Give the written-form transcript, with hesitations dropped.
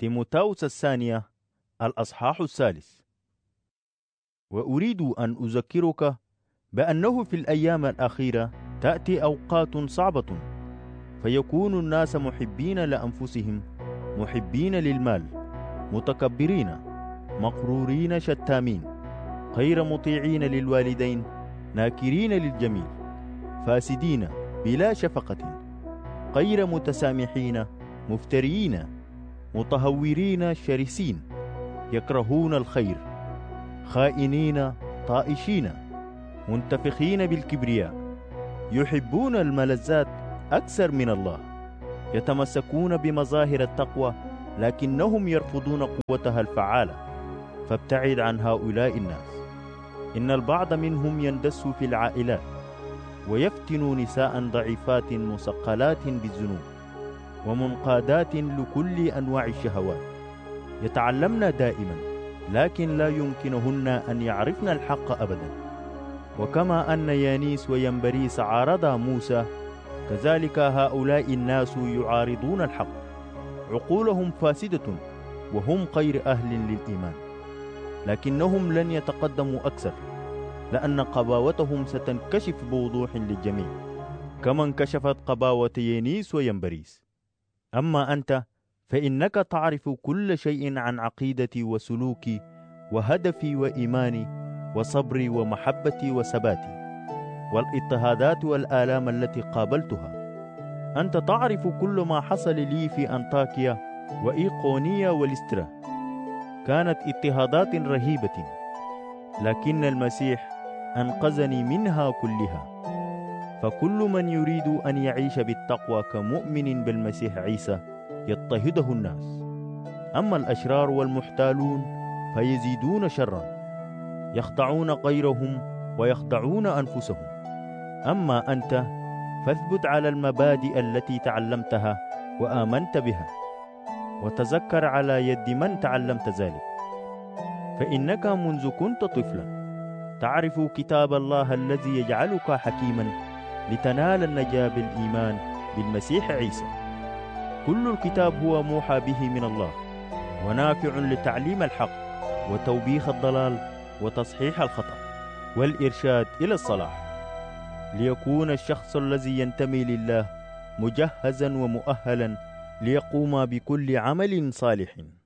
تيموثاوس الثانية الأصحاح 3. وأريد أن أذكرك بأنه في الأيام الأخيرة تأتي أوقات صعبة، فيكون الناس محبين لأنفسهم، محبين للمال، متكبرين، مغرورين، شتامين، غير مطيعين للوالدين، ناكرين للجميل، فاسدين، بلا شفقة، غير متسامحين، مفترين، متهورين، شرسين، يكرهون الخير، خائنين، طائشين، منتفخين بالكبرياء، يحبون الملذات أكثر من الله، يتمسكون بمظاهر التقوى لكنهم يرفضون قوتها الفعالة، فابتعد عن هؤلاء الناس. إن البعض منهم يندس في العائلات ويفتن نساء ضعيفات مثقلات بالذنوب ومنقادات لكل أنواع الشهوات، يتعلمن دائما لكن لا يمكنهن أن يعرفن الحق أبدا. وكما أن يانيس وينبريس عارضا موسى، كذلك هؤلاء الناس يعارضون الحق، عقولهم فاسدة وهم غير أهل للإيمان، لكنهم لن يتقدموا أكثر، لأن قباوتهم ستنكشف بوضوح للجميع كما انكشفت قباوة يانيس وينبريس. أما أنت فإنك تعرف كل شيء عن عقيدتي وسلوكي وهدفي وإيماني وصبري ومحبتي وثباتي والاضطهادات والآلام التي قابلتها. أنت تعرف كل ما حصل لي في أنطاكيا وإيقونيا وليسترا، كانت اضطهادات رهيبة، لكن المسيح أنقذني منها كلها. فكل من يريد أن يعيش بالتقوى كمؤمن بالمسيح عيسى يضطهده الناس، أما الأشرار والمحتالون فيزيدون شرا، يخدعون غيرهم ويخدعون أنفسهم. أما أنت فاثبت على المبادئ التي تعلمتها وآمنت بها، وتذكر على يد من تعلمت ذلك، فإنك منذ كنت طفلا تعرف كتاب الله الذي يجعلك حكيما لتنال النجاة بالإيمان بالمسيح عيسى. كل الكتاب هو موحى به من الله ونافع لتعليم الحق وتوبيخ الضلال وتصحيح الخطأ والإرشاد إلى الصلاح، ليكون الشخص الذي ينتمي لله مجهزا ومؤهلا ليقوم بكل عمل صالح.